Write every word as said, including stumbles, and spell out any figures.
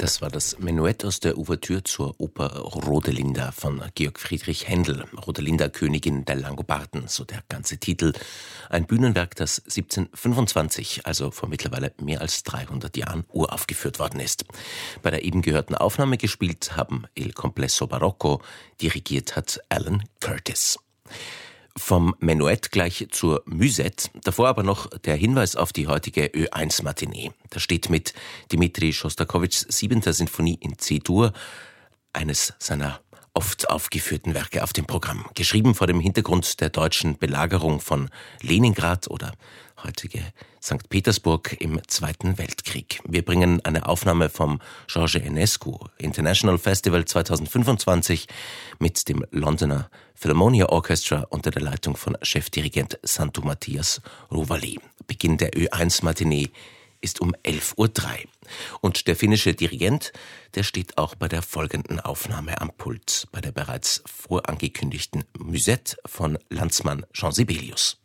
Das war das Menuett aus der Ouvertüre zur Oper Rodelinda von Georg Friedrich Händel. Rodelinda, Königin der Langobarden, so der ganze Titel. Ein Bühnenwerk, das siebzehnhundertfünfundzwanzig, also vor mittlerweile mehr als dreihundert Jahren, uraufgeführt worden ist. Bei der eben gehörten Aufnahme gespielt haben El Complesso Barocco, dirigiert hat Alan Curtis. Vom Menuett gleich zur Musette, davor aber noch der Hinweis auf die heutige Ö eins Matinee. Da steht mit Dmitri Schostakowitschs siebenter Sinfonie in C-Dur eines seiner oft aufgeführten Werke auf dem Programm. Geschrieben vor dem Hintergrund der deutschen Belagerung von Leningrad oder heutige Sankt Petersburg im Zweiten Weltkrieg. Wir bringen eine Aufnahme vom George Enescu International Festival zweitausendfünfundzwanzig mit dem Londoner Philharmonia Orchestra unter der Leitung von Chefdirigent Santu Matthias Rovali. Beginn der Ö eins Matinee ist um elf Uhr drei. Und der finnische Dirigent, der steht auch bei der folgenden Aufnahme am Pult, bei der bereits vorangekündigten Musette von Landsmann Jean Sibelius.